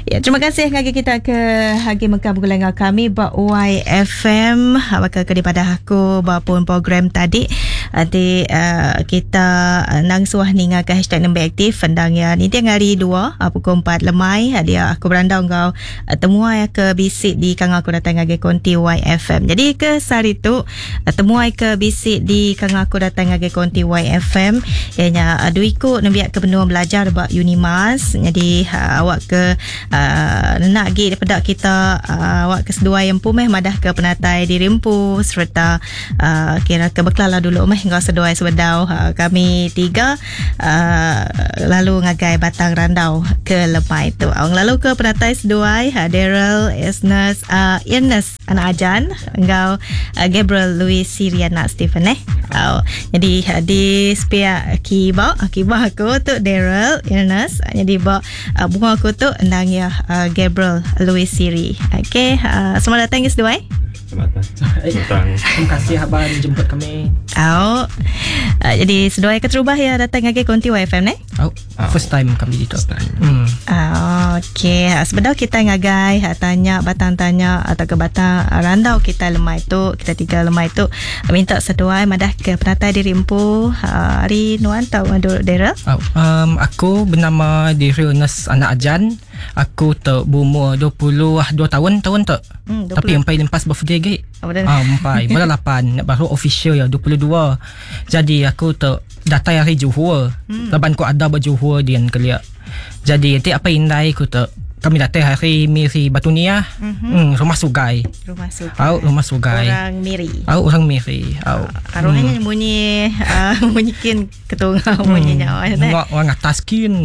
Ya, terima kasih ngagi kita ke Hagi Mekah bergulungan kami ba YFM maka daripada aku pun program tadi nanti kita nang suah ni ngah ke hashtag nembe aktif pendang ya ni tiang hari 2 pukul 4 lemai dia aku berandau kau temuai ke bisik di kang aku datang ngagi konti YFM. Jadi ke sari tu temuai ke bisik di kang aku datang ngagi konti YFM ianya adu ikut nembiak ke benua belajar ba Unimas. Jadi awak ke nak pergi daripada kita awak kesedua yang pumeh madah ke penatai di Rimpu serta kira ke Beklala dulu meh ngau sedua sebedau kami tiga lalu ngagai Batang Randau ke Lemai tu. Awang lalu ke penatai sedua Daryl Esnes Ernest anak ajan ngau Gabriel Louis Siriana Stephen jadi di spia kiba aku tu Daryl Ernest jadi bunga aku tu endang ya Gabriel Louis Siri. Okey, selamat datang guys dua. Selamat datang. Terima kasih abang jemput kami. Jadi sedua ke terubah ya datang lagi konti YFM ni? First time kami itu. Okey, sebenarnya kita ngagai tanya batang tanya atau ke batang randau kita lemai tu, kita tiga lemai tu minta sedua madah ke penatai di Rimpu hari nuan tahu Daryl? Aku bernama Daryl Ernest anak ajan. Aku tu berumur 22 tahun tu. Tapi sampai lepas birthday gig. Sampai bulan 8 baru official ya 22. Jadi aku tu datang hari Johor. Lepas ku ada berjohor dia keliak. Jadi apa indai ku tu kami datang hari Miri Batunia. Rumah Sugai. Rumah Sugai. Orang Miri. Orang Miri. Arwahnya bunyikin ketunga bunyinya. Orang atas kin.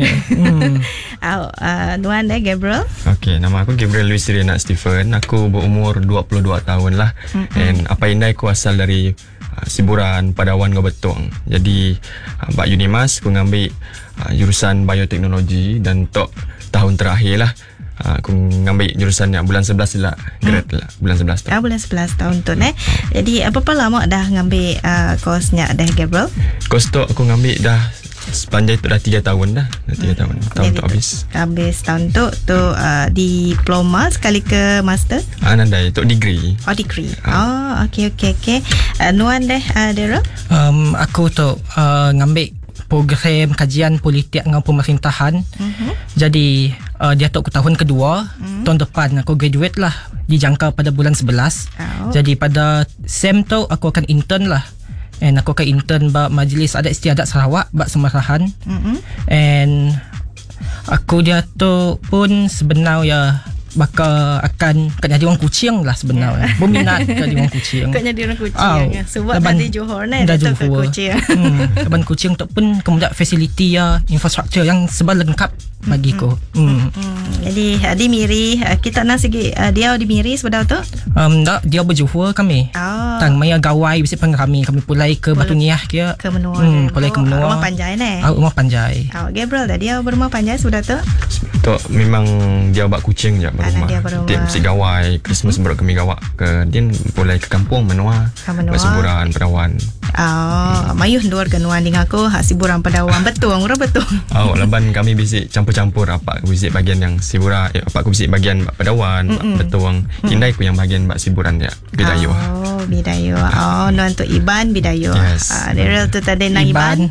Nuan Gabriel. Okey, nama aku Gabriel Louis Siriana Stephen. Aku berumur 22 tahun lah. And apa indai aku asal dari Siburan Padawan Gobetung. Jadi Mbak Unimas aku ngambil jurusan bioteknologi dan tok tahun terakhir lah aku ngambil jurusan yang bulan 11 lah grade lah bulan 11 tahun. Bulan 11 tahun tu Jadi apa lama dah ngambil kosnya dah Gabriel? Kos tu aku ngambil dah sepanjang tu dah 3 tahun dah. 3 tahun. Tahun tu habis tahun tu diploma sekali ke master? Nandai tu degree. Degree. Okey. Nuan Daryl? Aku tu ngambil program kajian politik dengan pemerintahan. Jadi dia tu tahun kedua. Tahun depan aku graduate lah, dijangka pada bulan 11. Jadi pada SEM tu aku akan intern lah. And aku akan intern ba Majlis Adat Istiadat Sarawak ba Semarahan. And aku dia tu pun sebenarnya bakal akan jadi orang Kuching lah sebenarnya. Berminat jadi orang Kuching. Kau jadi orang Kuching. Sebab tadi Johor ni datang ke Kuching. Leban Kuching tu pun kemudian fasiliti ya, infrastruktur yang sebab lengkap bagi ko. Jadi di Miri kita nak segi dia di Miri sebab tu? Dia berjohor kami. Tang maya gawai bisik pang kami pulai ke Batuniah kia. Ke Menua. Pulai ke Menua. Rumah Panjai ni. Rumah Panjai. Gabriel dah dia berumah Panjai sebab tu? Tu memang dia bak Kuching je berumah. Dia mesti gawai Christmas baru kami gawak ke dia pulai ke kampung Menua. Siburan Padawan. Mayuh dua kenuan dengan aku Siburan Padawan betul orang betul. Leban kami bisik campur-campur apa aku bisik bagian yang Siburan apa aku bisik bagian Padawan betul indai ku yang bagian bak Siburan dia Bidayu. Bidayu. Nuan tu Iban Bidayu. Daryl tu tadi Nang Iban.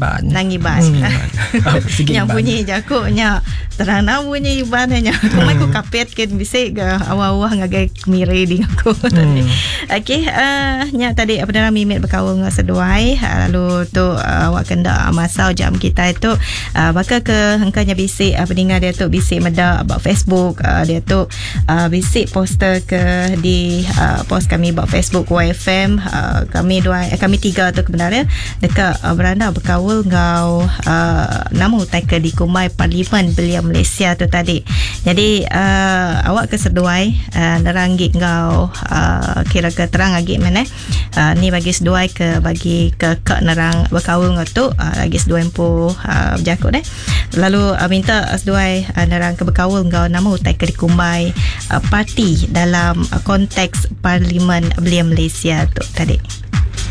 Yang bunyi jakuknya terang nak bunyi Iban hanya. Rumah ku kapet ke bisik ke awal-awal ngagai Miri dengan aku tadi. Okey, nya tadi apa Mimit berkawan dengan seduai lalu tu awak kena masa jam kita itu bakal ke hengkanya bisik pendengar dia tu bisik meda about Facebook dia tu bisik poster ke di post kami about Facebook YFM kami tiga tu sebenarnya dekat beranda berkawal ngau nama utai ke di Kumai Parlimen Belia Malaysia tu tadi. Jadi awak ke seduai neranggit ngau kira ke terang agik mana ni bagi seduai ke bagi ke kak nerang berkawal ngau tu lagi seduai empu berjakut lalu minta seduai nerang ke berkawal ngau nama utai ke di Kumai parti dalam konteks Parlimen Belia Malaysia tu tadi.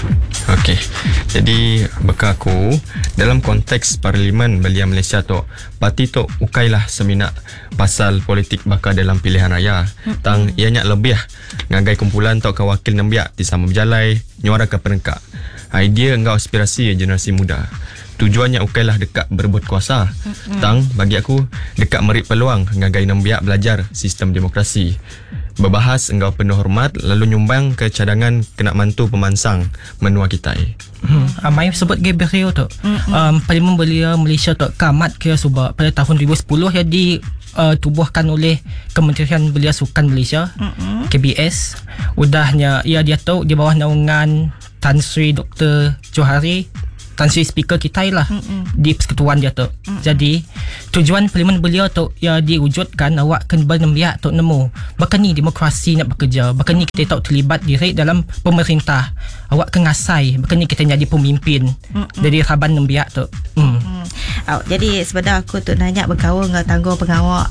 Okey. Jadi beka aku dalam konteks Parlimen Belia Malaysia tu, parti tu ukailah seminak pasal politik baka dalam pilihan raya. Tang ianya lebih ngagai kumpulan tu kawakil nembiak di sama berjalai nyuara ke perengkak. Idea engkau aspirasi generasi muda. Tujuannya ukailah dekat berebut kuasa. Tang bagi aku dekat merit peluang ngagai nembiak belajar sistem demokrasi. Berbahas engkau penuh hormat lalu nyumbang ke cadangan kena mantu pemansang menua kita. Mai sebut Gabriel tu. Parlimen Belia Malaysia tu kamat kira subak pada tahun 2010 yang ditubuhkan oleh Kementerian Belia Sukan Malaysia, KBS. Udahnya ia dia tu di bawah naungan Tan Sri Dr. Johari, Tan Sri Speaker kita lah di persekutuan dia tu. Jadi tujuan Parlimen Belia tu ya diwujudkan awak kan bernembiak tu nemu bahkan ni demokrasi nak bekerja, bahkan ni kita tak terlibat direct dalam pemerintah, awak kan ngasai bahkan ni kita jadi pemimpin dari Raban nembiak tu. Jadi sebenarnya aku tu nanya berkawan dengan tanggung pengawal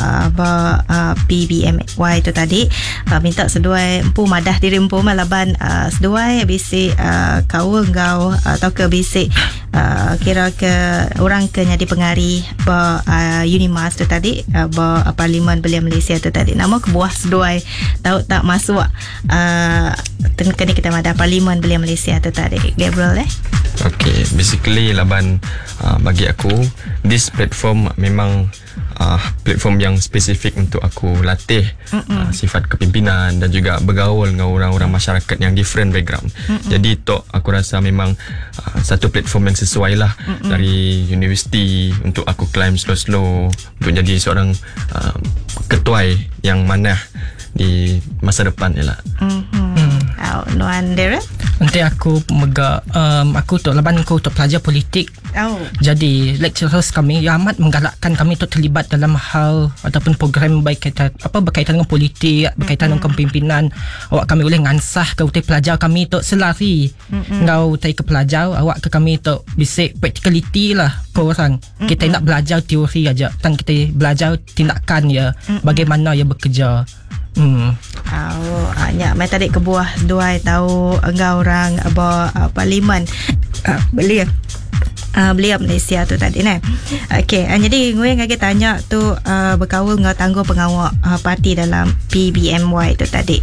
PBMY tu tadi, minta seduai empu madah diri empu malaban seduai bisik kawan kau atau ke bisik kira ke orang ke jadi pengari Unimas tu tadi Parlimen Belia Malaysia tu tadi, nama kebuah seduai tahu tak masuk kini kita madah Parlimen Belia Malaysia tu tadi, Gabriel Okay, basically laban bagi aku this platform memang platform yang spesifik untuk aku latih sifat kepimpinan dan juga bergaul dengan orang-orang masyarakat yang different background. Jadi tu aku rasa memang satu platform yang sesuai lah dari universiti untuk aku climb slow-slow untuk jadi seorang ketuai yang manah di masa depan je lah. Nuan Dara? Nanti aku aku tu laban aku tu pelajar politik. Jadi lecturers kami amat menggalakkan kami tu terlibat dalam hal ataupun program berkaitan dengan politik, berkaitan dengan kepimpinan. Awak kami boleh ngansah ke utai pelajar kami tu selari. Ngau utai ke pelajar awak ke kami tu bisik practicality lah korang. Kita nak belajar teori aja, tan kita belajar tindakan ya, bagaimana ia bekerja. Nyak mai tadi ke buah duai tahu engkau orang Parlimen Belia Malaysia tu tadi nah. Okey, jadi gue ngagi tanya tu berkawal dengan tanggung pengawal parti dalam PBMY tu tadi.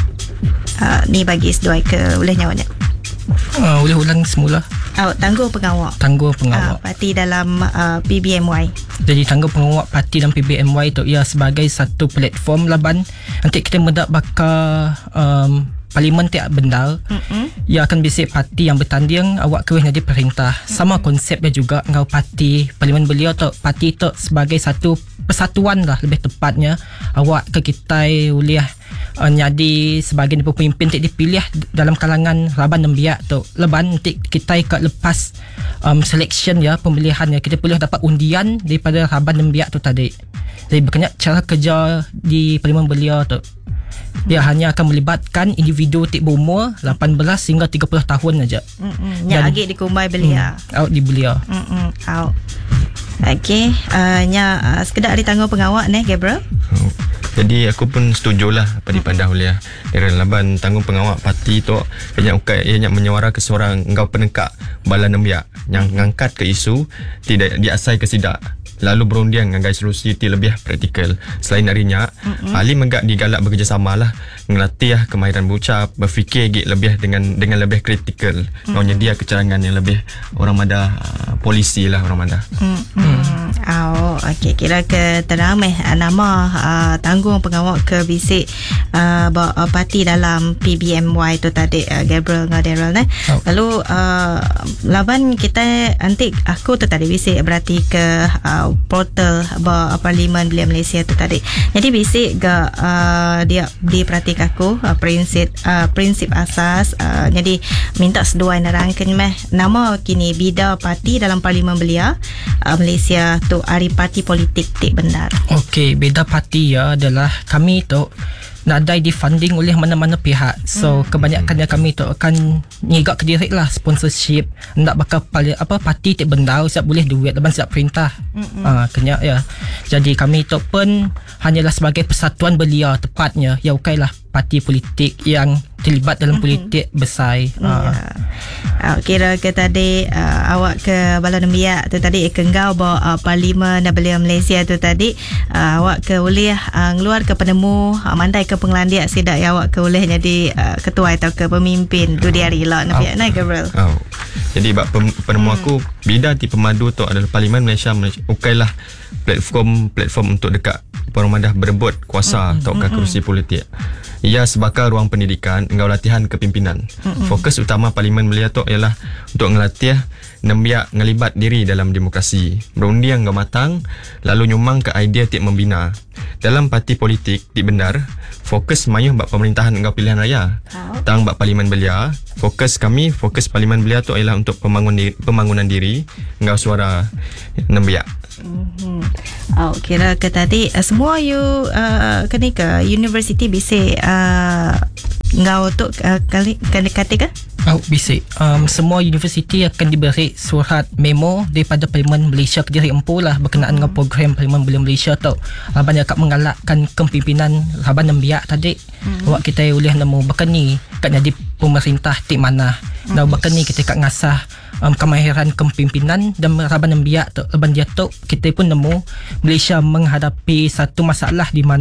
Ni bagi seduai ke boleh nyawanya. Boleh ulang semula. Tanggung pengawal parti dalam PBMY. Jadi tanggung pengawal parti dalam PBMY tu ia sebagai satu platform laban nanti kita mendak bakal Parlimen tiap benda ia akan bisik parti yang bertanding awak keweh jadi perintah. Sama konsepnya juga ngau parti Parlimen Belia tu, parti tu sebagai satu persatuan lah lebih tepatnya. Awak ke kita boleh jadi sebagai pemimpin tak dipilih dalam kalangan Raban Nembiak tu. Leban nanti kita ke lepas selection ya, pemilihan ya, kita boleh dapat undian daripada Raban Nembiak tu tadi. Jadi banyak cara kerja di Parlimen Belia tu. Dia hanya akan melibatkan individu tik berumur 18 hingga 30 tahun saja. Yang agak dikumbai Belia. Out di Belia. Out. Okey, sekedar ditanggung pengawal Gabriel. Jadi aku pun setujulah apa dipandah oleh Daryl laban tanggung pengawal parti tu banyak menyuara ke seorang engkau penengkak bala nembiak yang ngangkat ke isu tidak diasai ke sidak lalu berundian dengan solusi lebih praktikal. Selain darinya ahli menggak digalak bekerjasama lah, ngelatih kemahiran berucap, berfikir lebih dengan lebih kritikal, nyedia kecarangan yang lebih orang madah polisi lah orang madah. Okey, kira ke teramai nama tanggung pengawal ke bisik parti dalam PBMY tu tadi, Gabriel dengan Daryl Lalu laban kita nanti aku tu tadi bisik berarti ke portal Parlimen Belia Malaysia tu tadi. Jadi bisik dia diperhatik aku prinsip asas, jadi minta seduai nerangkan nama kini bida parti dalam Parlimen Belia Malaysia tu ari parti politik tik bendar. Okey, beda parti ya adalah kami tu nadai difunding oleh mana-mana pihak. So kebanyakannya kami tu akan ngigak ke direct lah sponsorship. Nak bakal parti tik benda siap boleh duit lepas siap perintah. Kenyak ya. Jadi kami tu pun hanyalah sebagai persatuan belia tepatnya. Ya okey lah parti politik yang terlibat dalam politik besar. Kira ke tadi awak ke Balon Biak tu tadi kengau bawa Parlimen Belia Malaysia tu tadi awak ke boleh ngeluar ke penemu mandai ke pengelandiak sidak ya awak ke boleh jadi ketua atau ke pemimpin tu dia rila naik Gabriel. Jadi bab penemu aku bida ti pemadu tu adalah Parlimen Malaysia ukailah platform untuk dekat perumadah berebut kuasa atau kerusi politik. Ia sebagai ruang pendidikan engkau latihan kepimpinan. Fokus utama Parlimen Malaysia tu ialah untuk ngelatih nembiak ngelibat diri dalam demokrasi, berundi yang matang, lalu nyumang ke idea tik membina. Dalam parti politik di benar, fokus mayuh bak pemerintahan engkau pilihan raya. Tang bak Parlimen Belia, fokus Parlimen Belia tu ialah untuk pembangunan diri, engkau suara nembiak. Kira ke tadi semua you kena ke universiti bisa ngau tu kena kata ke? Bisa. Semua universiti akan diberi surat memo daripada Parlimen Malaysia ke diri empu lah berkenaan dengan program Parlimen Belia Malaysia tu. Laban akan mengalakkan kepimpinan laban nembiak tadi. Awak kita boleh nemu berkeni kat jadi pemerintah tik mana. Dan berkeni kita kat ngasah kemahiran kepimpinan dan raban nembiak tu. Laban dia tu kita pun nemu Malaysia menghadapi satu masalah di mana